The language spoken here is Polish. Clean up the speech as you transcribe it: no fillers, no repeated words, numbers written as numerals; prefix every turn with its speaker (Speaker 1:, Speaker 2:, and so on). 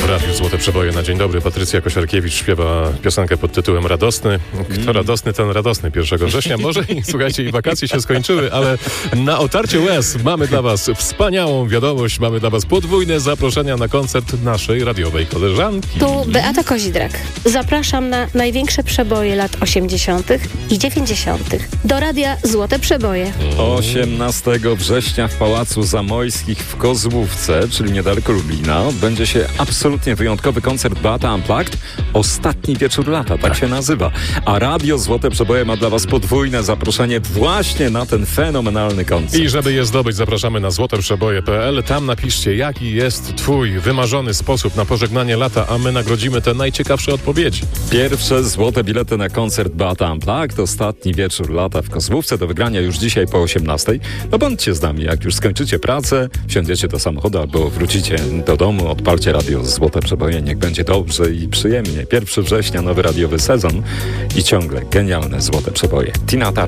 Speaker 1: Radiu Złote Przeboje na dzień dobry. Patrycja Kosiarkiewicz śpiewa piosenkę pod tytułem Radosny. Kto radosny, ten radosny 1 września. Może słuchajcie, i wakacje się skończyły, ale na otarcie łez mamy dla was wspaniałą wiadomość. Mamy dla was podwójne zaproszenia na koncert naszej radiowej koleżanki.
Speaker 2: Tu Beata Kozidrak. Zapraszam na największe przeboje lat 80. i 90. do Radia Złote Przeboje.
Speaker 3: 18 września w Pałacu Zamojskich w Kozłówce, czyli niedaleko Lublina, będzie się absolutnie wyjątkowy koncert Beata Unplugged. Ostatni wieczór lata, tak się nazywa. A Radio Złote Przeboje ma dla was podwójne zaproszenie właśnie na ten fenomenalny koncert.
Speaker 1: I żeby je zdobyć, zapraszamy na złoteprzeboje.pl. Tam napiszcie, jaki jest twój wymarzony sposób na pożegnanie lata, a my nagrodzimy te najciekawsze odpowiedzi.
Speaker 3: Pierwsze złote bilety na koncert Beata Unplugged, ostatni wieczór lata w Kozłówce, do wygrania już dzisiaj po 18. No bądźcie z nami, jak już skończycie pracę, wsiądziecie do samochodu albo wrócicie do domu, odpalcie Radio Złote Przeboje, niech będzie dobrze i przyjemnie. 1 września, nowy radiowy sezon i ciągle genialne Złote Przeboje. Tina Turner.